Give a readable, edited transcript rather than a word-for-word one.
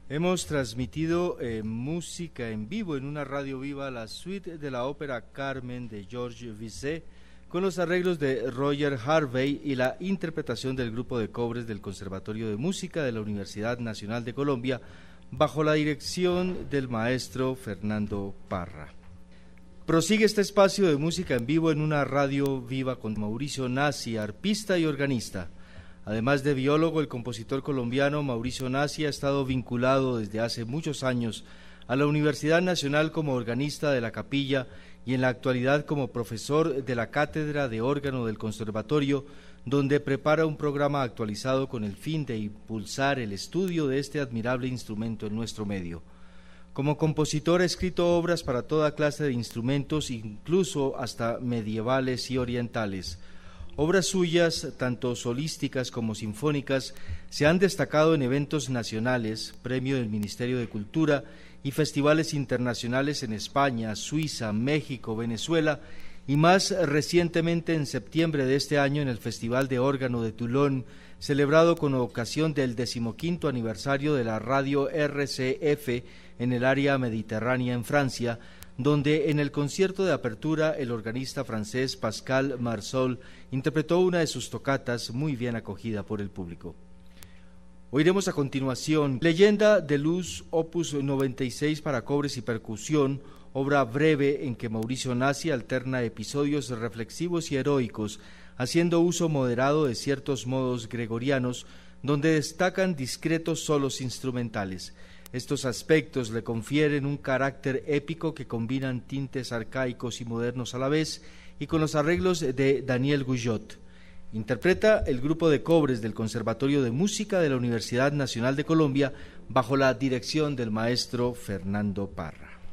Hemos transmitido música en vivo en una radio viva, la suite de la ópera Carmen de Georges Bizet, con los arreglos de Roger Harvey y la interpretación del grupo de cobres del Conservatorio de Música de la Universidad Nacional de Colombia, bajo la dirección del maestro Fernando Parra. Prosigue este espacio de música en vivo en una radio viva con Mauricio Nassi, arpista y organista. Además de biólogo, el compositor colombiano Mauricio Nassi ha estado vinculado desde hace muchos años a la Universidad Nacional como organista de la capilla y en la actualidad como profesor de la cátedra de órgano del conservatorio, donde prepara un programa actualizado con el fin de impulsar el estudio de este admirable instrumento en nuestro medio. Como compositor ha escrito obras para toda clase de instrumentos, incluso hasta medievales y orientales. Obras suyas, tanto solísticas como sinfónicas, se han destacado en eventos nacionales, premio del Ministerio de Cultura y festivales internacionales en España, Suiza, México, Venezuela y más recientemente en septiembre de este año en el Festival de Órgano de Toulon, celebrado con ocasión del 15º aniversario de la radio RCF en el área mediterránea en Francia, donde en el concierto de apertura el organista francés Pascal Marsol interpretó una de sus tocatas muy bien acogida por el público. Oiremos a continuación Leyenda de Luz, opus 96 para cobres y percusión, obra breve en que Mauricio Nassi alterna episodios reflexivos y heroicos, haciendo uso moderado de ciertos modos gregorianos, donde destacan discretos solos instrumentales. Estos aspectos le confieren un carácter épico que combinan tintes arcaicos y modernos a la vez, y con los arreglos de Daniel Guyot. Interpreta el grupo de cobres del Conservatorio de Música de la Universidad Nacional de Colombia bajo la dirección del maestro Fernando Parra.